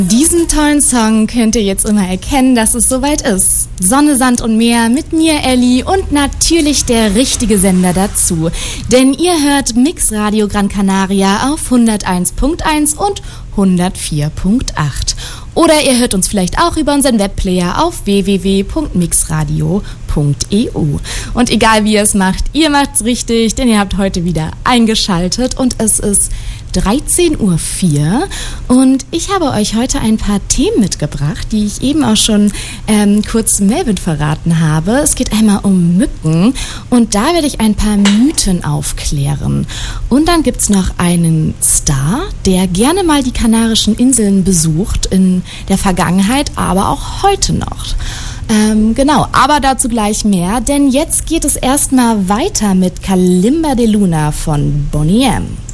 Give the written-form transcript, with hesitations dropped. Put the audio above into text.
Diesen tollen Song könnt ihr jetzt immer erkennen, dass es soweit ist. Sonne, Sand und Meer mit mir, Elli, und natürlich der richtige Sender dazu. Denn ihr hört Mix Radio Gran Canaria auf 101.1 und 104.8. Oder ihr hört uns vielleicht auch über unseren Webplayer auf www.mixradio.eu. Und egal wie ihr es macht, ihr macht's richtig, denn ihr habt heute wieder eingeschaltet und es ist 13.04 Uhr und ich habe euch heute ein paar Themen mitgebracht, die ich eben auch schon kurz Melvin verraten habe. Es geht einmal um Mücken und da werde ich ein paar Mythen aufklären. Und dann gibt's noch einen Star, der gerne mal die Kanarischen Inseln besucht, in der Vergangenheit, aber auch heute noch. Genau, aber dazu gleich mehr, denn jetzt geht es erstmal weiter mit Kalimba de Luna von Boney M.